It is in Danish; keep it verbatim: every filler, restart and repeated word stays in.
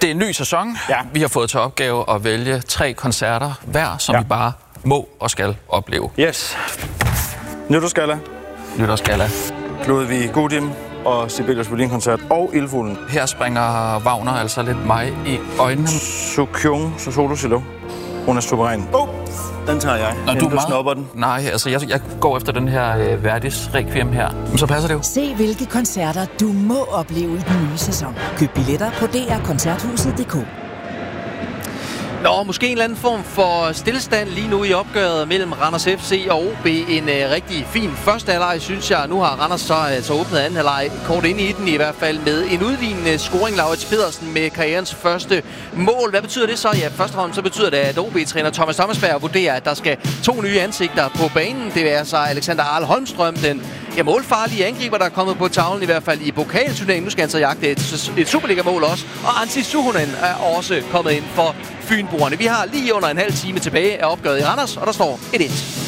Det er en ny sæson. Ja. Vi har fået til opgave at vælge tre koncerter hver, som ja. vi bare må og skal opleve. Yes. Nytårsgalla. Nytårsgalla. Ludwig Gudim og Sibelius Violin-koncert og Ildfuglen. Her springer Wagner altså lidt mig i øjnene. Sukyung, så solo silo. Hun er suveræn. Oh, den tager jeg. Nå, du, du snupper den. Nej, altså jeg, jeg går efter den her øh, Verdis Requiem her. Men så passer det jo. Se hvilke koncerter du må opleve i den nye sæson. Køb billetter på d r koncerthuset punktum d k. Nå, måske en eller anden form for stillestand lige nu i opgøret mellem Randers F C og O B. En uh, rigtig fin første halvleg, synes jeg. Nu har Randers så altså åbnet anden halvleg kort ind i den i hvert fald med en udlignende scoring. Laurits Pedersen med karrierens første mål. Hvad betyder det så? Ja, først og fremmest så betyder det, at O B-træner Thomas Thomasberg vurderer, at der skal to nye ansigter på banen. Det er så Alexander Arl Holmstrøm, den ja, målfarlige angriber, der er kommet på tavlen i hvert fald i pokalturneringen. Nu skal han så jagte et, et Superliga-mål også. Og Antti Suhonen er også kommet ind for Fynboerne. Vi har lige under en halv time tilbage af opgøret i Randers, og der står et et.